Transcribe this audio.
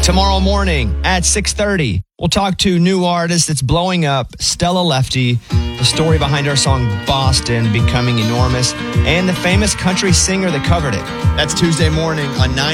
Tomorrow morning at 6:30, we'll talk to new artist that's blowing up, Stella Lefty, the story behind our song Boston becoming enormous, and the famous country singer that covered it. That's Tuesday morning on 9.